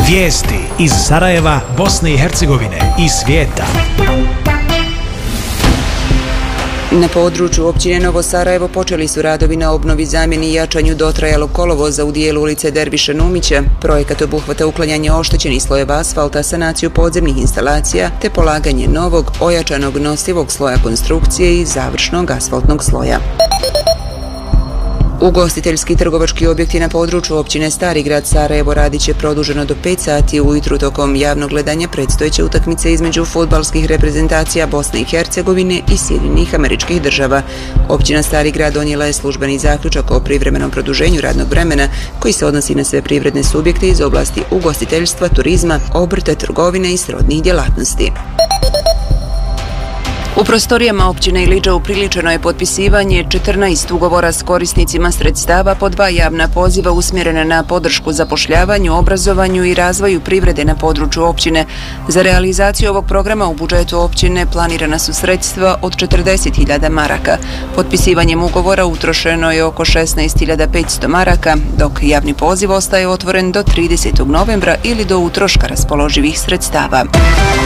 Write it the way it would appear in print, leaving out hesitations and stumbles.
Vijesti iz Sarajeva, Bosne i Hercegovine i svijeta. Na području općine Novo Sarajevo počeli su radovi na obnovi, zamjeni i jačanju dotrajalog kolovoza u dijelu ulice Derviša Numića. Projekat obuhvata uklanjanje oštećenih slojeva asfalta, sanaciju podzemnih instalacija te polaganje novog, ojačanog nosivog sloja konstrukcije i završnog asfaltnog sloja. Ugostiteljski trgovački objekti na području općine Stari grad Sarajevo radit će produženo do 5 sati ujutru tokom javnog gledanja predstojeće utakmice između fudbalskih reprezentacija Bosne i Hercegovine i Sjedinjenih Američkih Država. Općina Stari grad donijela je službeni zaključak o privremenom produženju radnog vremena koji se odnosi na sve privredne subjekte iz oblasti ugostiteljstva, turizma, obrta, trgovine i srodnih djelatnosti. U prostorijama općine Ilidža upriličeno je potpisivanje 14 ugovora s korisnicima sredstava po 2 javna poziva usmjerena na podršku zapošljavanju, obrazovanju i razvoju privrede na području općine. Za realizaciju ovog programa u budžetu općine planirana su sredstva od 40.000 maraka. Potpisivanjem ugovora utrošeno je oko 16.500 maraka, dok javni poziv ostaje otvoren do 30. novembra ili do utroška raspoloživih sredstava.